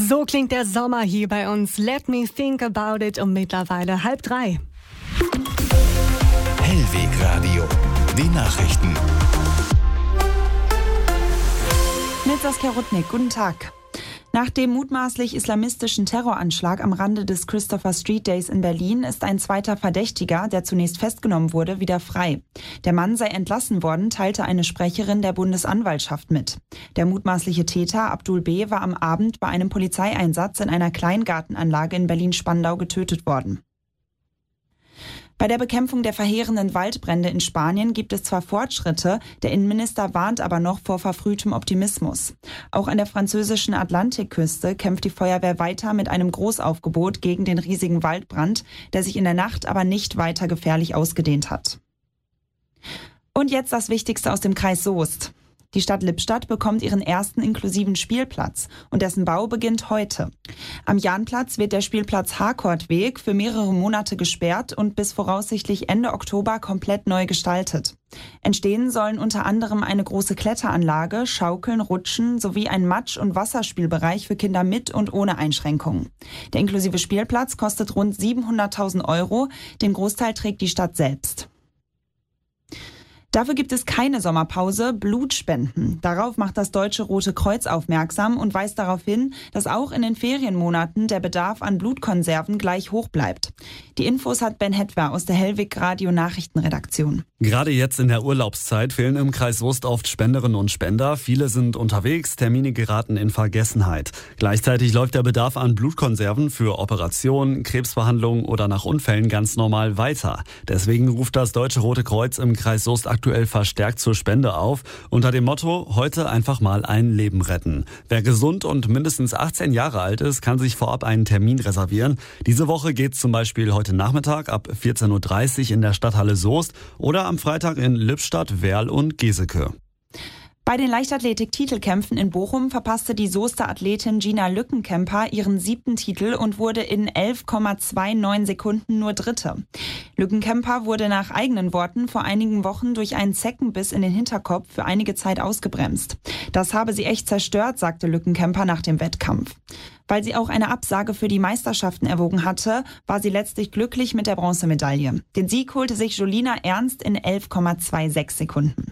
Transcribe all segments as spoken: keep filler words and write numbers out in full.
So klingt der Sommer hier bei uns. Let me think about it um mittlerweile halb drei. Hellweg Radio, die Nachrichten. Mit Saskia Rudnick, guten Tag. Nach dem mutmaßlich islamistischen Terroranschlag am Rande des Christopher Street Days in Berlin ist ein zweiter Verdächtiger, der zunächst festgenommen wurde, wieder frei. Der Mann sei entlassen worden, teilte eine Sprecherin der Bundesanwaltschaft mit. Der mutmaßliche Täter, Abdul B., war am Abend bei einem Polizeieinsatz in einer Kleingartenanlage in Berlin-Spandau getötet worden. Bei der Bekämpfung der verheerenden Waldbrände in Spanien gibt es zwar Fortschritte, der Innenminister warnt aber noch vor verfrühtem Optimismus. Auch an der französischen Atlantikküste kämpft die Feuerwehr weiter mit einem Großaufgebot gegen den riesigen Waldbrand, der sich in der Nacht aber nicht weiter gefährlich ausgedehnt hat. Und jetzt das Wichtigste aus dem Kreis Soest. Die Stadt Lippstadt bekommt ihren ersten inklusiven Spielplatz und dessen Bau beginnt heute. Am Jahnplatz wird der Spielplatz Harkortweg für mehrere Monate gesperrt und bis voraussichtlich Ende Oktober komplett neu gestaltet. Entstehen sollen unter anderem eine große Kletteranlage, Schaukeln, Rutschen sowie ein Matsch- und Wasserspielbereich für Kinder mit und ohne Einschränkungen. Der inklusive Spielplatz kostet rund siebenhunderttausend Euro, den Großteil trägt die Stadt selbst. Dafür gibt es keine Sommerpause, Blutspenden. Darauf macht das Deutsche Rote Kreuz aufmerksam und weist darauf hin, dass auch in den Ferienmonaten der Bedarf an Blutkonserven gleich hoch bleibt. Die Infos hat Ben Hetwer aus der Hellweg Radio Nachrichtenredaktion. Gerade jetzt in der Urlaubszeit fehlen im Kreis Soest oft Spenderinnen und Spender. Viele sind unterwegs, Termine geraten in Vergessenheit. Gleichzeitig läuft der Bedarf an Blutkonserven für Operationen, Krebsbehandlungen oder nach Unfällen ganz normal weiter. Deswegen ruft das Deutsche Rote Kreuz im Kreis Soest aktuell verstärkt zur Spende auf, unter dem Motto, heute einfach mal ein Leben retten. Wer gesund und mindestens achtzehn Jahre alt ist, kann sich vorab einen Termin reservieren. Diese Woche geht's zum Beispiel heute Nachmittag ab vierzehn Uhr dreißig in der Stadthalle Soest oder am Freitag in Lippstadt, Werl und Geseke. Bei den Leichtathletik-Titelkämpfen in Bochum verpasste die Soester Athletin Gina Lückenkämper ihren siebten Titel und wurde in elf Komma neunundzwanzig Sekunden nur Dritte. Lückenkämper wurde nach eigenen Worten vor einigen Wochen durch einen Zeckenbiss in den Hinterkopf für einige Zeit ausgebremst. Das habe sie echt zerstört, sagte Lückenkämper nach dem Wettkampf. Weil sie auch eine Absage für die Meisterschaften erwogen hatte, war sie letztlich glücklich mit der Bronzemedaille. Den Sieg holte sich Jolina Ernst in elf Komma sechsundzwanzig Sekunden.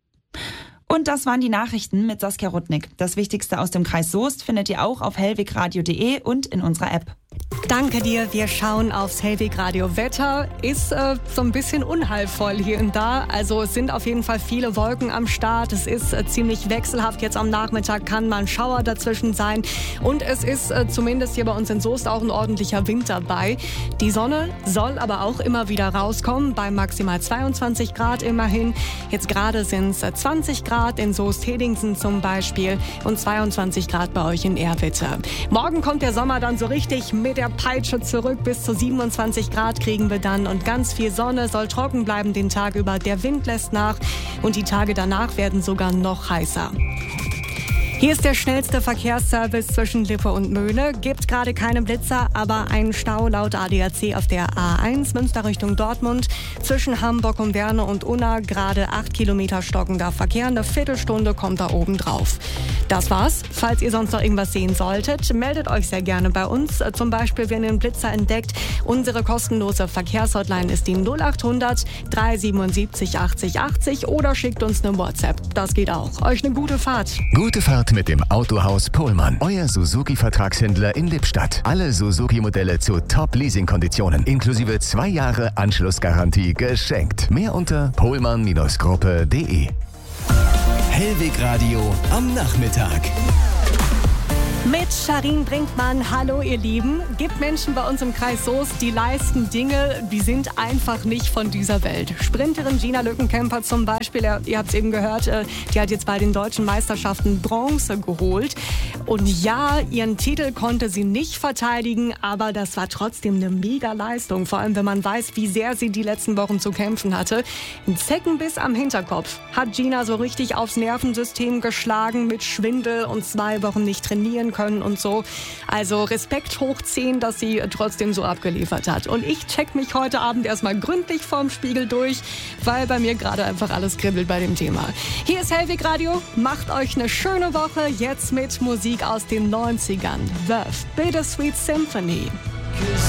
Und das waren die Nachrichten mit Saskia Rudnick. Das Wichtigste aus dem Kreis Soest findet ihr auch auf hellwegradio punkt de und in unserer App. Danke dir. Wir schauen aufs Hellweg Radio. Wetter ist äh, so ein bisschen unheilvoll hier und da. Also es sind auf jeden Fall viele Wolken am Start. Es ist äh, ziemlich wechselhaft. Jetzt am Nachmittag kann mal ein Schauer dazwischen sein. Und es ist äh, zumindest hier bei uns in Soest auch ein ordentlicher Wind dabei. Die Sonne soll aber auch immer wieder rauskommen, bei maximal zweiundzwanzig Grad immerhin. Jetzt gerade sind es äh, zwanzig Grad in Soest-Hedingsen zum Beispiel und zweiundzwanzig Grad bei euch in Erwitte. Morgen kommt der Sommer dann so richtig mit der Peitsche zurück. Bis zu siebenundzwanzig Grad kriegen wir dann und ganz viel Sonne, soll trocken bleiben den Tag über. Der Wind lässt nach und die Tage danach werden sogar noch heißer. Hier ist der schnellste Verkehrsservice zwischen Lippe und Möhne. Gibt gerade keine Blitzer, aber einen Stau laut A D A C auf der A eins Münster Richtung Dortmund. Zwischen Hamburg und Werne und Unna gerade acht Kilometer stockender Verkehr. Eine Viertelstunde kommt da oben drauf. Das war's. Falls ihr sonst noch irgendwas sehen solltet, meldet euch sehr gerne bei uns. Zum Beispiel, wenn ihr einen Blitzer entdeckt. Unsere kostenlose Verkehrshotline ist die null acht hundert drei siebenundsiebzig achtzig achtzig oder schickt uns eine WhatsApp. Das geht auch. Euch eine gute Fahrt. Gute Fahrt mit dem Autohaus Pohlmann. Euer Suzuki-Vertragshändler in Lippstadt. Alle Suzuki-Modelle zu Top-Leasing-Konditionen. Inklusive zwei Jahre Anschlussgarantie geschenkt. Mehr unter pohlmann Gruppe punkt de. Hellweg Radio am Nachmittag. Mit Sharin Brinkmann, hallo ihr Lieben. Gibt Menschen bei uns im Kreis Soest, die leisten Dinge, die sind einfach nicht von dieser Welt. Sprinterin Gina Lückenkämper zum Beispiel, ihr habt es eben gehört, die hat jetzt bei den deutschen Meisterschaften Bronze geholt. Und ja, ihren Titel konnte sie nicht verteidigen, aber das war trotzdem eine mega Leistung. Vor allem, wenn man weiß, wie sehr sie die letzten Wochen zu kämpfen hatte. Ein Zeckenbiss am Hinterkopf hat Gina so richtig aufs Nervensystem geschlagen mit Schwindel und zwei Wochen nicht trainieren können und so. Also Respekt hochziehen, dass sie trotzdem so abgeliefert hat. Und ich check mich heute Abend erstmal gründlich vorm Spiegel durch, weil bei mir gerade einfach alles kribbelt bei dem Thema. Hier ist Hellweg Radio. Macht euch eine schöne Woche jetzt mit Musik aus den neunzigern. Verve, Bittersweet Symphony.